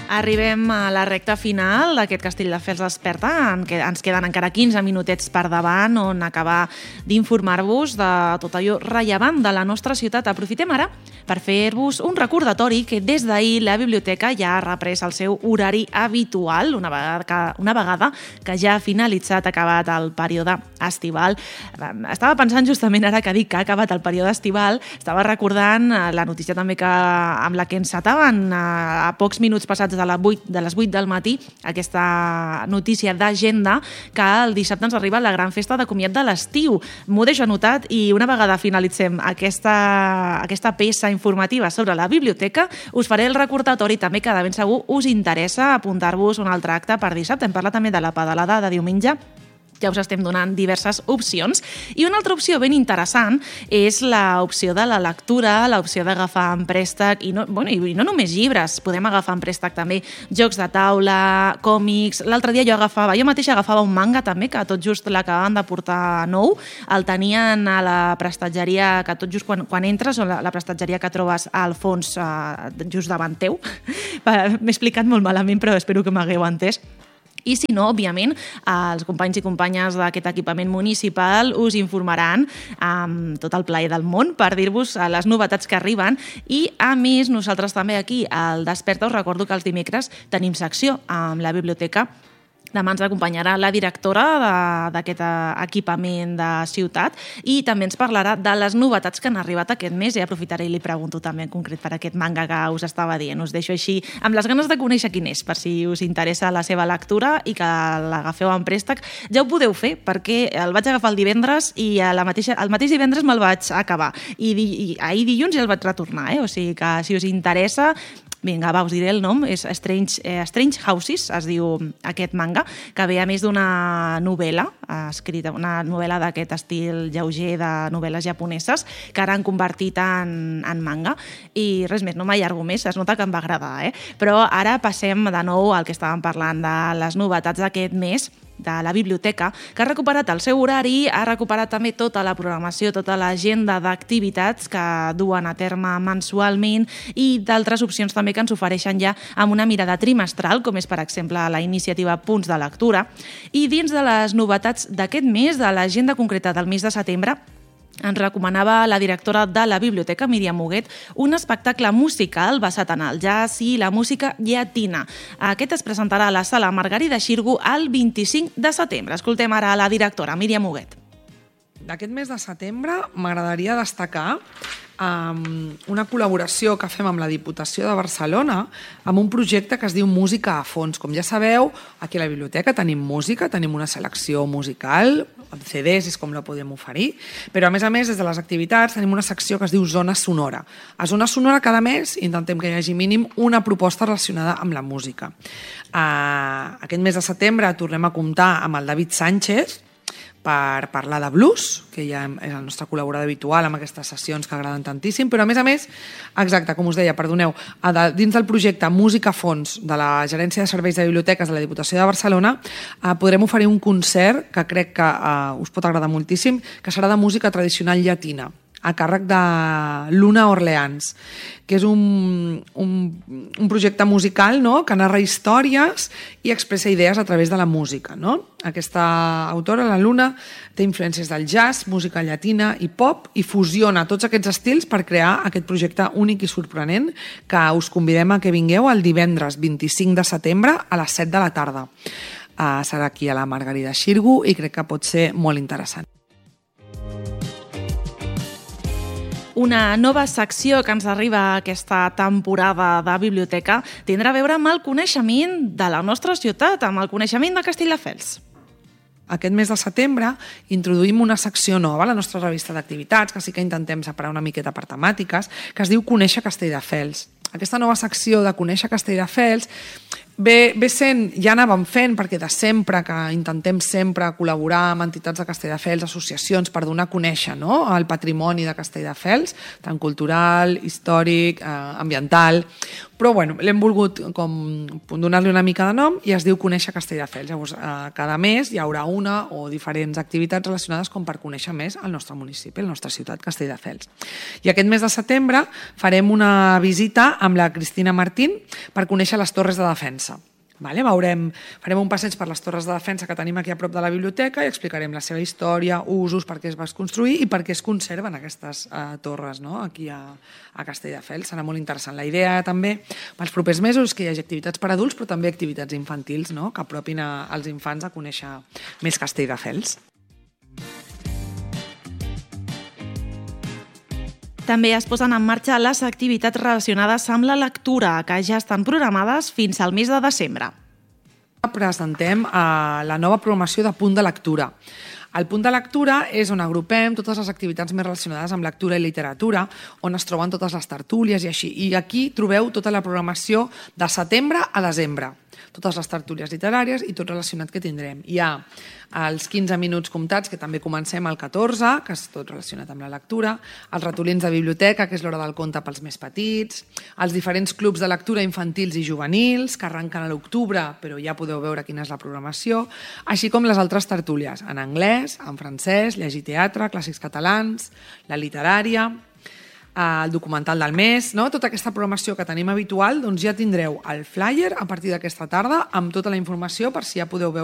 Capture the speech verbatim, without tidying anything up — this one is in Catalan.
Arribem a la recta final d'aquest Castelldefels Desperta, en què ens queden encara quinze minutets per davant on acabar d'informar-vos de tot allò rellevant de la nostra ciutat. Aprofitem ara per fer-vos un recordatori que des d'ahir la biblioteca ja ha reprès el seu horari habitual, una vegada que, una vegada que ja ha finalitzat, acabat el període estival. Estava pensant justament ara que dic que ha acabat el període estival, estava recordant la notícia també que, amb la que encetaven a, a pocs minuts passats de, la vuit, de les vuit del matí, aquesta notícia d'agenda que el dissabte ens arriba la gran festa de comiat de l'estiu. M'ho deixo anotat i una vegada finalitzem aquesta, aquesta peça informativa sobre la biblioteca, us faré el recordatori també que de ben segur us interessa apuntar-vos un altre acte per dissabte. Hem parlat també de la pedalada de diumenge, ja us estem donant diverses opcions. I una altra opció ben interessant és l'opció de la lectura, l'opció d'agafar en préstec, i no, bueno, i no només llibres, podem agafar en préstec també jocs de taula, còmics. L'altre dia jo agafava, jo mateixa agafava un manga també, que tot just l'acabaven de portar nou, el tenien a la prestatgeria, que tot just quan, quan entres, o la, la prestatgeria que trobes al fons, eh, just davant teu. M'he explicat molt malament, però espero que m'hagueu entès. I si no, òbviament, els companys i companyes d'aquest equipament municipal us informaran amb tot el plaer del món per dir-vos les novetats que arriben. I, a més, nosaltres també aquí al Desperta us recordo que els dimecres tenim secció amb la biblioteca. Demà ens acompanyarà la directora d'aquest equipament de ciutat i també ens parlarà de les novetats que han arribat aquest mes, i aprofitaré i li pregunto també en concret per aquest manga que us estava dient. Us deixo així amb les ganes de conèixer quin és, per si us interessa la seva lectura i que l'agafeu en préstec. Ja ho podeu fer, perquè el vaig agafar el divendres i a la mateixa, el mateix divendres me'l vaig acabar. I, di, i ahir dilluns ja el vaig retornar, eh? O sigui que si us interessa, vinga, va, us diré el nom, és Strange, eh, Strange Houses, es diu aquest manga, que ve a més d'una novel·la, escrita, una novel·la d'aquest estil lleuger de novel·les japoneses, que ara han convertit en, en manga, i res més, no m'allargo més, es nota que em va agradar, eh? Però ara passem de nou al que estàvem parlant de les novetats d'aquest mes, de la biblioteca, que ha recuperat el seu horari, ha recuperat també tota la programació, tota l'agenda d'activitats que duen a terme mensualment i d'altres opcions també que ens ofereixen ja amb una mirada trimestral, com és, per exemple, la iniciativa Punts de Lectura. I dins de les novetats d'aquest mes, de l'agenda concreta del mes de setembre, ens recomanava la directora de la biblioteca, Míriam Huguet, un espectacle musical basat en el jazz i la música llatina. Aquest es presentarà a la sala Margarida Xirgu el vint-i-cinc de setembre. Escoltem ara a la directora, Míriam Huguet. D'aquest mes de setembre m'agradaria destacar um, una col·laboració que fem amb la Diputació de Barcelona amb un projecte que es diu Música a fons. Com ja sabeu, aquí a la biblioteca tenim música, tenim una selecció musical, amb C Ds és com la podem oferir, però a més a més des de les activitats tenim una secció que es diu Zona Sonora. A Zona Sonora cada mes intentem que hi hagi mínim una proposta relacionada amb la música. Uh, aquest mes de setembre tornem a comptar amb el David Sánchez per parlar de blues, que ja és el nostre col·laborador habitual amb aquestes sessions que agraden tantíssim, però a més a més, exacte, com us deia, perdoneu, dins del projecte Música a fons de la Gerència de Serveis de Biblioteques de la Diputació de Barcelona podrem oferir un concert que crec que us pot agradar moltíssim, que serà de música tradicional llatina, a càrrec de Luna Orleans, que és un, un, un projecte musical, no?, que narra històries i expressa idees a través de la música, no? Aquesta autora, la Luna, té influències del jazz, música llatina i pop, i fusiona tots aquests estils per crear aquest projecte únic i sorprenent que us convidem a que vingueu el divendres vint-i-cinc de setembre a les set de la tarda. Uh, serà aquí a la Margarida Xirgu i crec que pot ser molt interessant. Una nova secció que ens arriba aquesta temporada de biblioteca tindrà a veure amb el coneixement de la nostra ciutat, amb el coneixement de Castelldefels. Aquest mes de setembre introduïm una secció nova a la nostra revista d'activitats, que sí que intentem separar una miqueta per temàtiques, que es diu Conèixer Castelldefels. Aquesta nova secció de Conèixer Castelldefels Ve, ve sent, ja anàvem fent, perquè de sempre que intentem sempre col·laborar amb entitats de Castelldefels, associacions, per donar a conèixer, no?, el patrimoni de Castelldefels, tant cultural, històric, eh, ambiental, però bueno, l'hem volgut com donar-li una mica de nom i es diu Conèixer Castelldefels. Llavors, eh, cada mes hi haurà una o diferents activitats relacionades com per conèixer més el nostre municipi, la nostra ciutat, Castelldefels. I aquest mes de setembre farem una visita amb la Cristina Martín per conèixer les torres de defensa. Vale? Veurem, farem un passeig per les torres de defensa que tenim aquí a prop de la biblioteca i explicarem la seva història, usos, per què es va construir i per què es conserven aquestes uh, torres, no?, aquí a, a Castelldefels. Serà molt interessant. La idea també pels propers mesos és que hi hagi activitats per adults però també activitats infantils, no?, que apropin a, als infants a conèixer més Castelldefels. També es posen en marxa les activitats relacionades amb la lectura, que ja estan programades fins al mes de desembre. Presentem uh, la nova programació de Punt de Lectura. El Punt de Lectura és on agrupem totes les activitats més relacionades amb lectura i literatura, on es troben totes les tertúlies i així. I aquí trobeu tota la programació de setembre a desembre. Totes les tertúlies literàries i tot relacionat que tindrem. Hi ha els quinze minuts comptats, que també comencem al catorze, que és tot relacionat amb la lectura, els ratolins de biblioteca, que és l'hora del conte pels més petits, els diferents clubs de lectura infantils i juvenils, que arrenquen a l'octubre, però ja podeu veure quina és la programació, així com les altres tertúlies, en anglès, en francès, llegir teatre, clàssics catalans, la literària, el documental del mes, no? Tota aquesta programació que tenim habitual, doncs ja tindreu el flyer a partir d'aquesta tarda amb tota la informació per si ja podeu veure